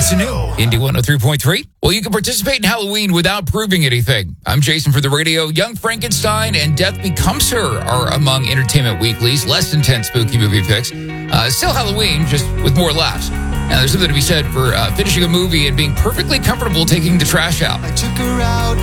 What's new? Indy 103.3. Well, you can participate in Halloween without proving anything. I'm Jason for the radio. Young Frankenstein and Death Becomes Her are among Entertainment Weekly's less intense spooky movie picks. Still Halloween, just with more laughs. Now, there's something to be said for finishing a movie and being perfectly comfortable taking the trash out. I took her out